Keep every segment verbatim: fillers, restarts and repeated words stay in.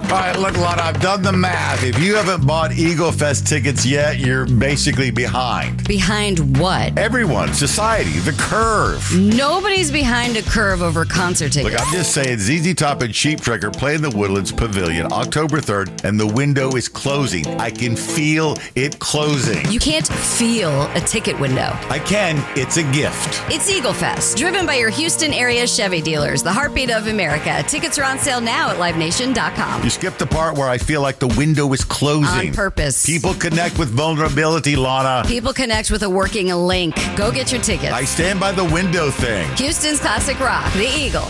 All right, look, Lana, I've done the math. If you haven't bought Eagle Fest tickets yet, you're basically behind. Behind what? Everyone, society, the curve. Nobody's behind a curve over concert tickets. Look, I'm just saying, Z Z Top and Cheap Trick are playing the Woodlands Pavilion October third, and the window is closing. I can feel it closing. You can't feel a ticket window. I can. It's a gift. It's Eagle Fest, driven by your Houston area Chevy dealers, the heartbeat of America. Tickets are on sale now at live nation dot com. You skipped the part where I feel like the window is closing. On purpose. People connect with vulnerability, Lana. People connect with a working link. Go get your tickets. I stand by the window thing. Houston's classic rock, the Eagle.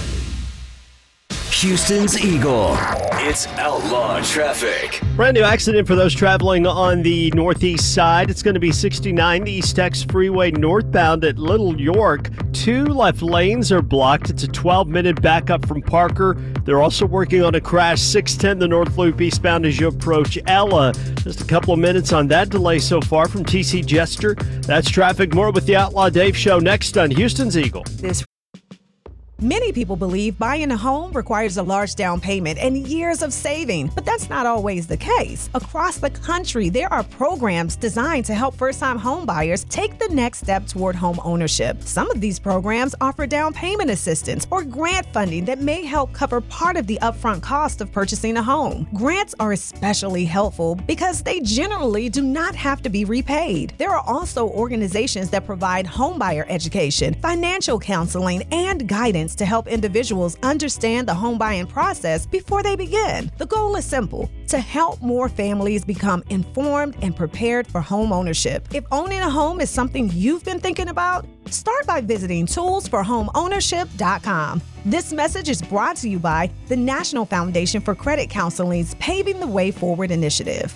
Houston's Eagle. It's Outlaw Traffic. Brand new accident for those traveling on the northeast side. It's going to be sixty-nine, the East Tex Freeway northbound at Little York. Two left lanes are blocked. It's a twelve-minute backup from Parker. They're also working on a crash, six ten, the North Loop eastbound as you approach Ella. Just a couple of minutes on that delay so far from T C Jester. That's traffic. More with the Outlaw Dave Show next on Houston's Eagle. This Many people believe buying a home requires a large down payment and years of saving, but that's not always the case. Across the country, there are programs designed to help first-time home buyers take the next step toward home ownership. Some of these programs offer down payment assistance or grant funding that may help cover part of the upfront cost of purchasing a home. Grants are especially helpful because they generally do not have to be repaid. There are also organizations that provide homebuyer education, financial counseling, and guidance to help individuals understand the home buying process before they begin. The goal is simple: to help more families become informed and prepared for home ownership. If owning a home is something you've been thinking about, start by visiting tools for home ownership dot com. This message is brought to you by the National Foundation for Credit Counseling's Paving the Way Forward initiative.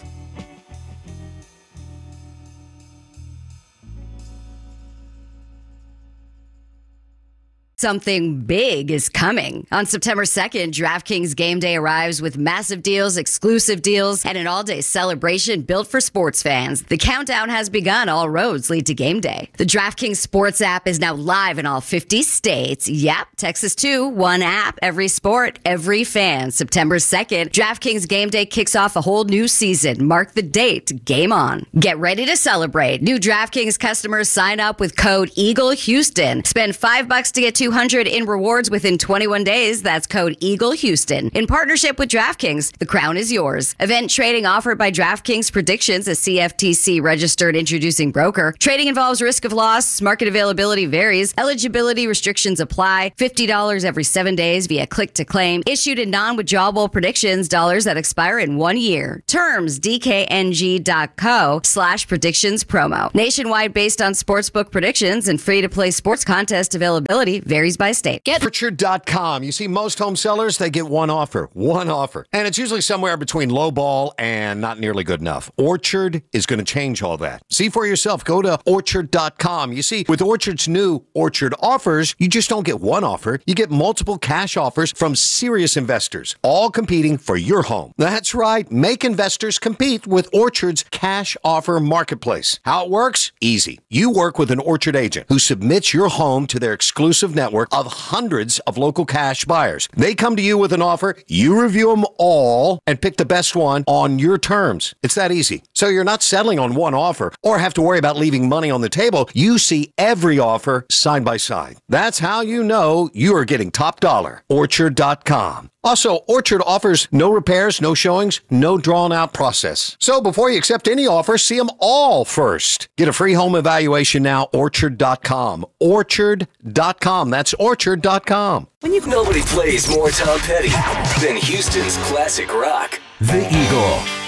Something big is coming. On September second, DraftKings Game Day arrives with massive deals, exclusive deals, and an all-day celebration built for sports fans. The countdown has begun. All roads lead to Game Day. The DraftKings Sports app is now live in all fifty states. Yep, Texas too. One app, every sport, every fan. September second, DraftKings Game Day kicks off a whole new season. Mark the date. Game on. Get ready to celebrate. New DraftKings customers sign up with code EagleHouston. Spend five bucks to get two hundred in rewards within twenty-one days. That's code EagleHouston. In partnership with DraftKings, the crown is yours. Event trading offered by DraftKings Predictions, a C F T C registered introducing broker. Trading involves risk of loss. Market availability varies. Eligibility restrictions apply. fifty dollars every seven days via click to claim. Issued in non-withdrawable predictions dollars that expire in one year. Terms D K N G dot co slash predictions promo. Nationwide based on sportsbook predictions and free to play sports contest availability varies by state. Get Orchard dot com. You see, most home sellers, they get one offer. One offer. And it's usually somewhere between low ball and not nearly good enough. Orchard is going to change all that. See for yourself. Go to Orchard dot com. You see, with Orchard's new Orchard offers, you just don't get one offer. You get multiple cash offers from serious investors, all competing for your home. That's right. Make investors compete with Orchard's cash offer marketplace. How it works? Easy. You work with an Orchard agent who submits your home to their exclusive network of hundreds of local cash buyers. They come to you with an offer, you review them all, and pick the best one on your terms. It's that easy. So you're not settling on one offer or have to worry about leaving money on the table. You see every offer side by side. That's how you know you are getting top dollar. Orchard dot com. Also, Orchard offers no repairs, no showings, no drawn-out process. So before you accept any offer, see them all first. Get a free home evaluation now, Orchard dot com. Orchard dot com. That's Orchard dot com. When you Nobody plays more Tom Petty than Houston's classic rock. The Eagle.